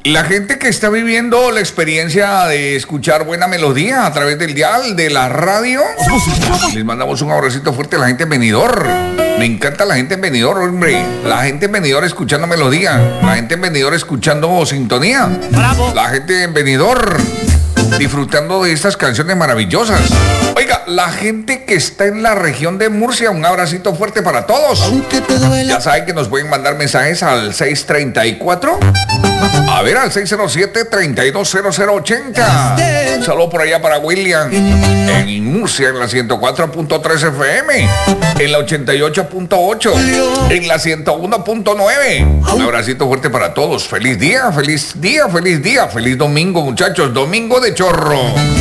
La gente que está viviendo la experiencia de escuchar buena melodía a través del dial de la radio, les mandamos un abracito fuerte a la gente en Benidorm. Me encanta la gente en Benidorm, hombre. La gente en Benidorm escuchando melodía. La gente en Benidorm escuchando sintonía. Bravo. La gente en Benidorm disfrutando de estas canciones maravillosas. Oiga, la gente que está en la región de Murcia, un abracito fuerte para todos. Ya saben que nos pueden mandar mensajes al 634. A ver, al 607-320080. Un saludo por allá para William. En Murcia, en la 104.3 FM. En la 88.8. En la 101.9. Un abracito fuerte para todos. Feliz día, feliz día, feliz día. Feliz domingo, muchachos. Domingo de chorro.